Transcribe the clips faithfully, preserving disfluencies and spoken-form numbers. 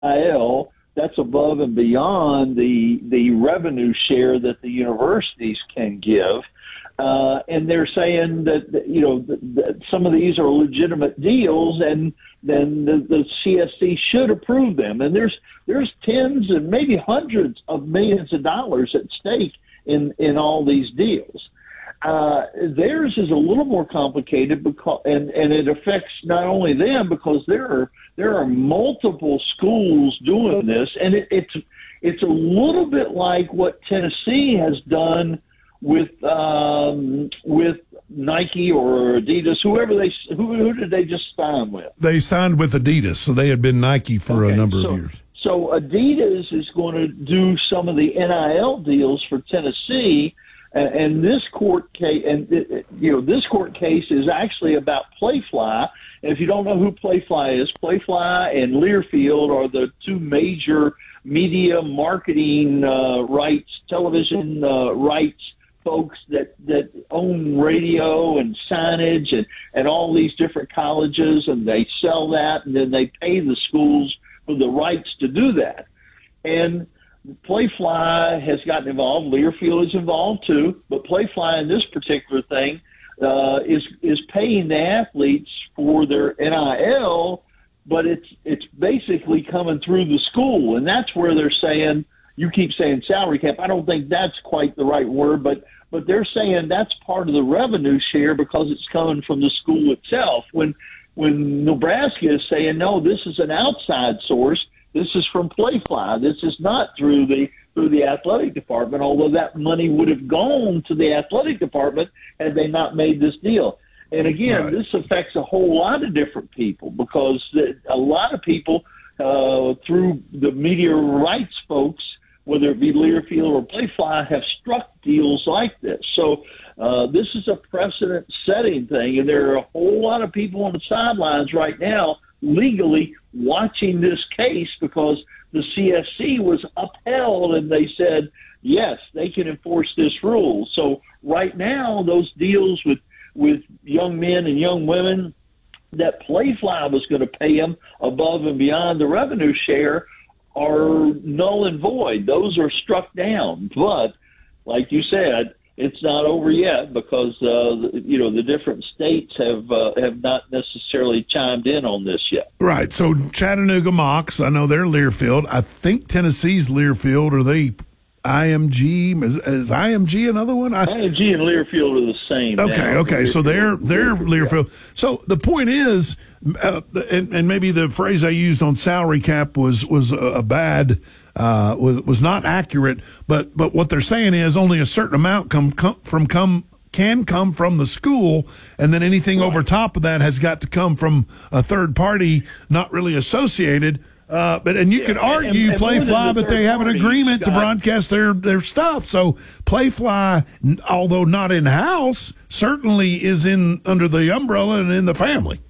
I L, that's above and beyond the the revenue share that the universities can give. Uh, and they're saying that, that you know, that, that some of these are legitimate deals, and then the, the C S C should approve them. And there's there's tens and maybe hundreds of millions of dollars at stake in, in all these deals. Uh, theirs is a little more complicated because, and, and it affects not only them, because there are there are multiple schools doing this, and it, it's it's a little bit like what Tennessee has done with um, with Nike or Adidas, whoever they who, who did they just sign with? They signed with Adidas, so they had been Nike for okay, a number so, of years. So Adidas is going to do some of the N I L deals for Tennessee. And, and this court case, and you know, this court case is actually about Playfly. And if you don't know who Playfly is, Playfly and Learfield are the two major media marketing uh, rights, television uh, rights folks that, that own radio and signage and, and all these different colleges, and they sell that, and then they pay the schools for the rights to do that. And Playfly has gotten involved. Learfield is involved too, but Playfly in this particular thing uh, is is paying the athletes for their N I L, but it's it's basically coming through the school, and that's where they're saying, you keep saying salary cap. I don't think that's quite the right word, but but they're saying that's part of the revenue share because it's coming from the school itself. When when Nebraska is saying, no, this is an outside source. This is from Playfly. This is not through the through the athletic department, although that money would have gone to the athletic department had they not made this deal. And again, right. This affects a whole lot of different people, because the, a lot of people uh, through the media rights folks, whether it be Learfield or Playfly, have struck deals like this. So uh, this is a precedent-setting thing, and there are a whole lot of people on the sidelines right now legally watching this case, because the C S C was upheld and they said, yes, they can enforce this rule. So right now, those deals with, with young men and young women that Playfly was going to pay them above and beyond the revenue share are null and void. Those are struck down. But like you said, it's not over yet, because uh, you know, the different states have uh, have not necessarily chimed in on this yet. Right. So Chattanooga Mocs, I know they're Learfield. I think Tennessee's Learfield. Are they I M G? Is, is I M G another one? I, I M G and Learfield are the same. Okay. Now. Okay. Learfield, so they're they're Learfield. Yeah. So the point is, uh, and, and maybe the phrase I used on salary cap was was a, a bad. Uh, was was not accurate, but but what they're saying is only a certain amount come, come from come can come from the school, and then anything right. over top of that has got to come from a third party not really associated. Uh, but and you yeah, could argue and, and Playfly that they have an agreement to broadcast their their stuff. So Playfly, although not in house, certainly is in under the umbrella and in the family.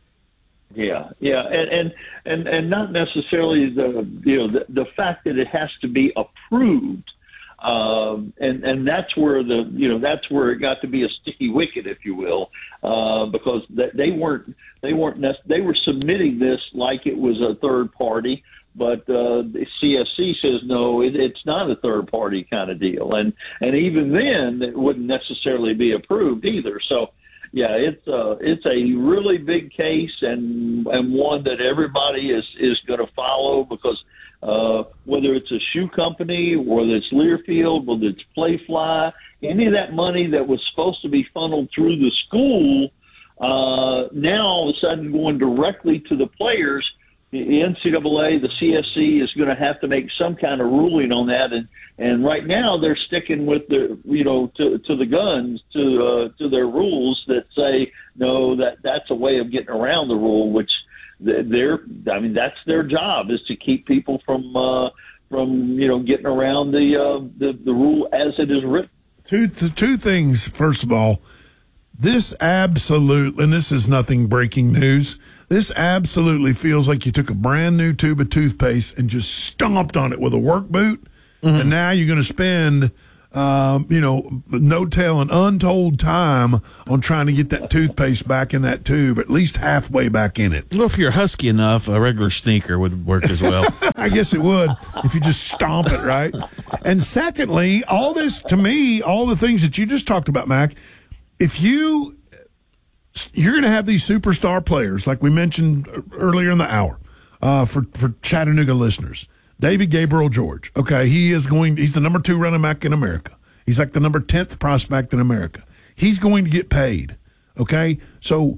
Yeah, yeah, and, and and and not necessarily the you know the, the fact that it has to be approved, um, and and that's where the you know that's where it got to be a sticky wicket, if you will, uh, because they weren't they weren't nec- they were submitting this like it was a third party, but uh, the C S C says no, it, it's not a third party kind of deal, and and even then it wouldn't necessarily be approved either. So. Yeah, it's a it's a really big case, and and one that everybody is, is going to follow, because uh, whether it's a shoe company, whether it's Learfield, whether it's Playfly, any of that money that was supposed to be funneled through the school, uh, now all of a sudden going directly to the players. The N C double A, the C S C is going to have to make some kind of ruling on that, and, and right now they're sticking with the you know to to the guns to uh, to their rules that say no, that that's a way of getting around the rule, which they're I mean that's their job, is to keep people from uh, from you know getting around the uh, the the rule as it is written. Two two things. First of all, this absolute, and this is nothing breaking news. This absolutely feels like you took a brand new tube of toothpaste and just stomped on it with a work boot, mm-hmm. and now you're going to spend um, you know, no telling, untold time on trying to get that toothpaste back in that tube, at least halfway back in it. Well, if you're husky enough, a regular sneaker would work as well. I guess it would if you just stomp it, right? And secondly, all this, to me, all the things that you just talked about, Mac, if you, you're going to have these superstar players, like we mentioned earlier in the hour, uh, for, for Chattanooga listeners. David Gabriel George. Okay, he is going, he's the number two running back in America. He's like the number tenth prospect in America. He's going to get paid. Okay, so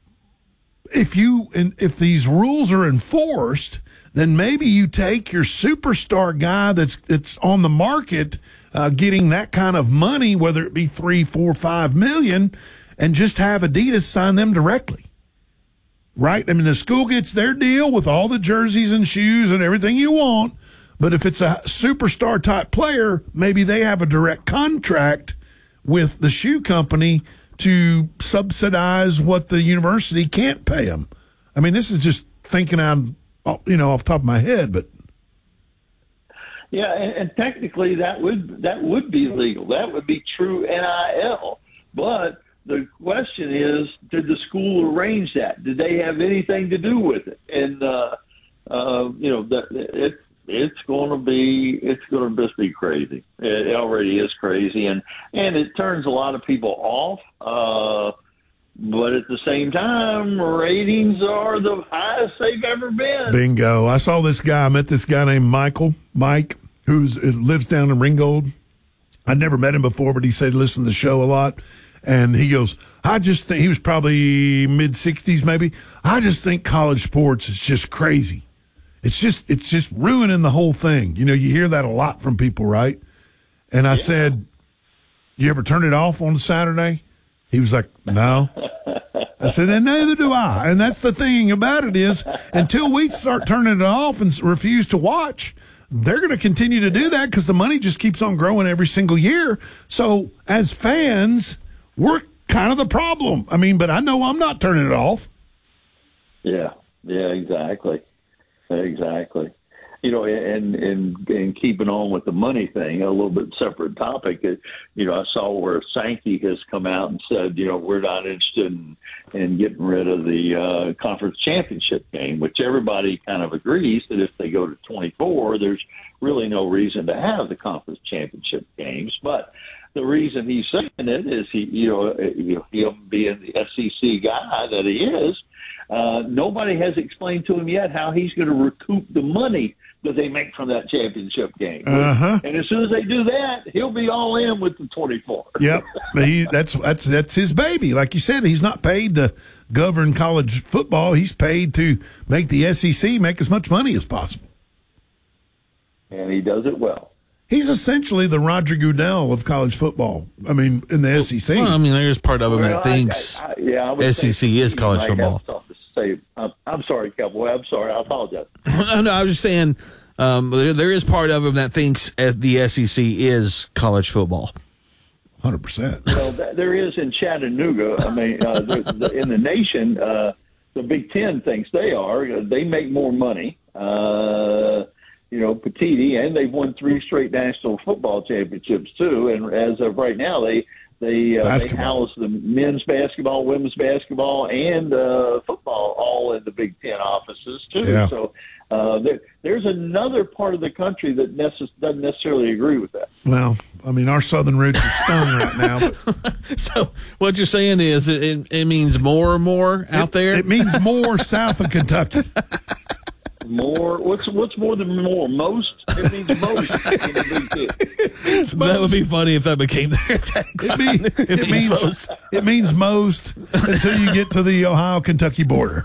if you, and if these rules are enforced, then maybe you take your superstar guy that's, that's on the market, uh, getting that kind of money, whether it be three, four, five million, and just have Adidas sign them directly. Right? I mean, the school gets their deal with all the jerseys and shoes and everything you want. But if it's a superstar type player, maybe they have a direct contract with the shoe company to subsidize what the university can't pay them. I mean, this is just thinking out, you know, off the top of my head, but. Yeah, and, and technically that would that would be legal. That would be true N I L. But the question is, did the school arrange that? Did they have anything to do with it? And, uh, uh, you know, that it, it's going to be, it's going to just be crazy. It already is crazy. And, and it turns a lot of people off. Uh, but at the same time, ratings are the highest they've ever been. Bingo. I saw this guy, I met this guy named Michael, Mike, who lives down in Ringgold. I'd never met him before, but he said, listen to the show a lot. And he goes, I just think, he was probably mid-sixties maybe. I just think college sports is just crazy. It's just it's just ruining the whole thing. You know, you hear that a lot from people, right? And I yeah. said, you ever turn it off on a Saturday? He was like, no. I said, and neither do I. And that's the thing about it is, until we start turning it off and refuse to watch, they're going to continue to do that because the money just keeps on growing every single year. So as fans, we're kind of the problem. I mean, but I know I'm not turning it off. Yeah, yeah, exactly. Exactly. You know, and, and, and keeping on with the money thing, a little bit separate topic, you know, I saw where Sankey has come out and said, you know, we're not interested in, in getting rid of the uh, conference championship game, which everybody kind of agrees that if they go to twenty-four, there's really no reason to have the conference championship games. But the reason he's saying it is he, you know, him being the S E C guy that he is, uh, nobody has explained to him yet how he's going to recoup the money that they make from that championship game. Uh-huh. And as soon as they do that, he'll be all in with the twenty-four. Yep, he, that's that's that's his baby. Like you said, he's not paid to govern college football. He's paid to make the S E C make as much money as possible. And he does it well. He's essentially the Roger Goodell of college football. I mean, in the S E C. Well, I mean, there's part of him well, that thinks I, I, yeah, I S E C is college football. Say, I'm, I'm sorry, Cowboy. I'm sorry. I apologize. no, I was just saying um, there, there is part of him that thinks the S E C is college football. one hundred percent. Well, there is in Chattanooga. I mean, uh, the, the, in the nation, uh, the Big Ten thinks they are. They make more money. Uh, you know, Petiti, and they've won three straight national football championships too. And as of right now, they they, uh, they house the men's basketball, women's basketball, and uh, football all in the Big Ten offices too. Yeah. So uh, there, there's another part of the country that necess- doesn't necessarily agree with that. Well, I mean, our southern roots are stung right now. But. So what you're saying is it, it, it means more and more out it, there? It means more south of Kentucky. More? What's what's more than more? Most? It means most. In the Big Ten. That would be funny if that became their tagline. It, mean, it, it means most. It means most until you get to the Ohio-Kentucky border,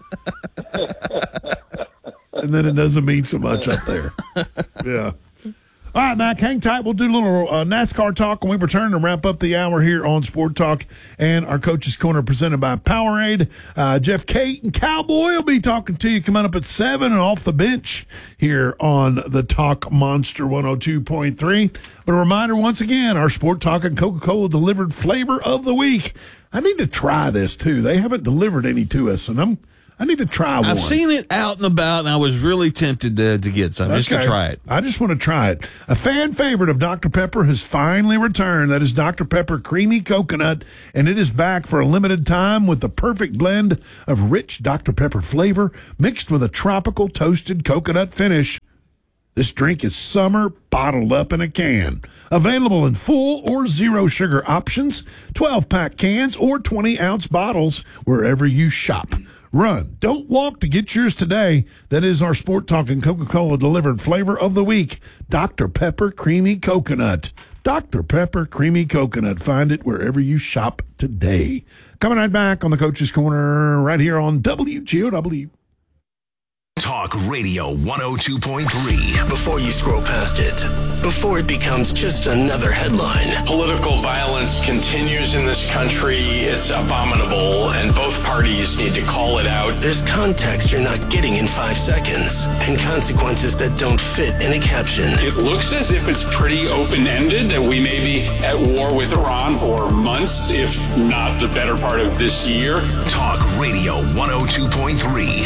and then it doesn't mean so much up there. Yeah. All right, Mac, hang tight. We'll do a little uh, NASCAR talk when we return to wrap up the hour here on Sport Talk and our Coach's Corner presented by Powerade. Uh, Jeff Kate and Cowboy will be talking to you coming up at seven and off the bench here on the Talk Monster one oh two point three. But a reminder once again, our Sport Talk and Coca-Cola delivered flavor of the week. I need to try this too. They haven't delivered any to us, and I'm I need to try one. I've seen it out and about, and I was really tempted to, to get some, just Okay. to try it. I just want to try it. A fan favorite of Doctor Pepper has finally returned. That is Doctor Pepper Creamy Coconut, and it is back for a limited time with the perfect blend of rich Doctor Pepper flavor mixed with a tropical toasted coconut finish. This drink is summer bottled up in a can. Available in full or zero sugar options, twelve-pack cans, or twenty-ounce bottles wherever you shop. Run, don't walk to get yours today. That is our Sport Talk and Coca-Cola delivered flavor of the week, Doctor Pepper Creamy Coconut. Doctor Pepper Creamy Coconut. Find it wherever you shop today. Coming right back on the Coach's Corner right here on W G O W. Talk Radio one oh two point three. Before you scroll past it, before it becomes just another headline. Political violence continues in this country. It's abominable, and both parties need to call it out. There's context you're not getting in five seconds, and consequences that don't fit in a caption. It looks as if it's pretty open-ended, that we may be at war with Iran for months, if not the better part of this year. Talk Radio one oh two point three.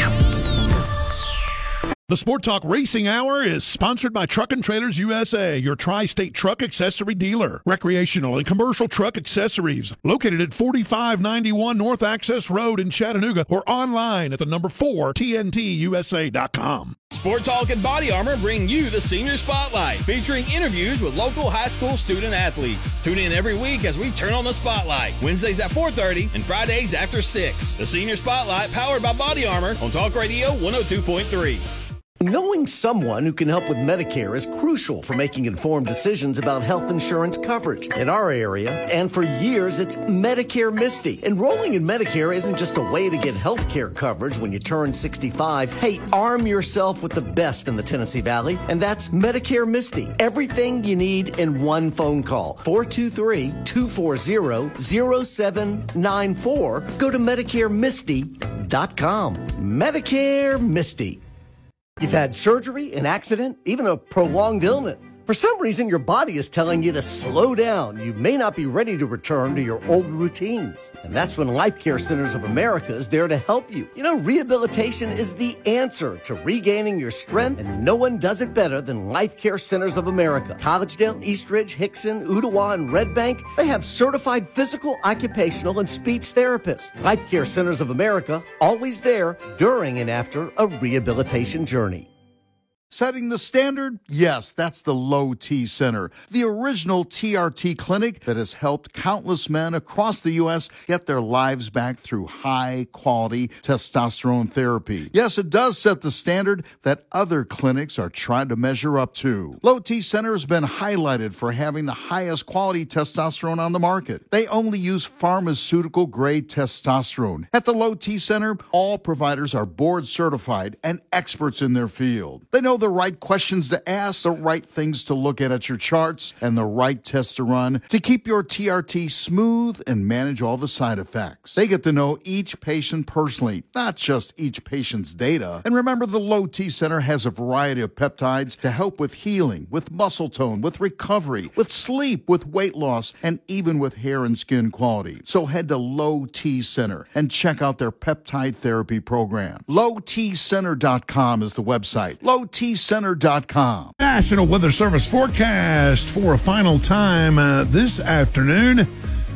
The Sport Talk Racing Hour is sponsored by Truck and Trailers U S A, your tri-state truck accessory dealer. Recreational and commercial truck accessories located at forty-five ninety-one North Access Road in Chattanooga or online at the number four T N T U S A dot com. Sport Talk and Body Armor bring you the Senior Spotlight, featuring interviews with local high school student athletes. Tune in every week as we turn on the spotlight, Wednesdays at four thirty and Fridays after six. The Senior Spotlight, powered by Body Armor on Talk Radio one oh two point three. Knowing someone who can help with Medicare is crucial for making informed decisions about health insurance coverage. In our area, and for years, it's Medicare Misty. Enrolling in Medicare isn't just a way to get health care coverage when you turn sixty-five. Hey, arm yourself with the best in the Tennessee Valley, and that's Medicare Misty. Everything you need in one phone call. four two three, two four zero, zero seven nine four. Go to Medicare Misty dot com. Medicare Misty. You've had surgery, an accident, even a prolonged illness. For some reason, your body is telling you to slow down. You may not be ready to return to your old routines. And that's when Life Care Centers of America is there to help you. You know, rehabilitation is the answer to regaining your strength, and no one does it better than Life Care Centers of America. Collegedale, Eastridge, Hickson, Ottawa, and Red Bank, they have certified physical, occupational, and speech therapists. Life Care Centers of America, always there during and after a rehabilitation journey. Setting the standard? Yes, that's the Low T Center, the original T R T clinic that has helped countless men across the U S get their lives back through high-quality testosterone therapy. Yes, it does set the standard that other clinics are trying to measure up to. Low T Center has been highlighted for having the highest quality testosterone on the market. They only use pharmaceutical-grade testosterone. At the Low T Center, all providers are board-certified and experts in their field. They know the right questions to ask, the right things to look at at your charts, and the right tests to run to keep your T R T smooth and manage all the side effects. They get to know each patient personally, not just each patient's data. And remember, the Low T Center has a variety of peptides to help with healing, with muscle tone, with recovery, with sleep, with weight loss, and even with hair and skin quality. So head to Low T Center and check out their peptide therapy program. low t center dot com is the website. low t center dot com. National Weather Service forecast for a final time uh, this afternoon.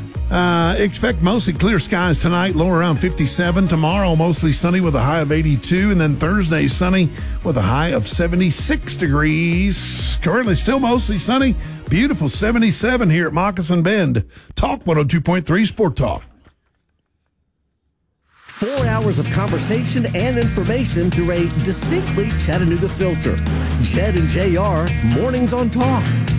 Uh, expect mostly clear skies tonight, low around fifty-seven. Tomorrow, mostly sunny with a high of eighty-two. And then Thursday, sunny with a high of seventy-six degrees. Currently still mostly sunny. Beautiful seventy-seven here at Moccasin Bend. Talk one oh two point three Sport Talk. Four hours of conversation and information through a distinctly Chattanooga filter. Jed and J R, Mornings on Talk.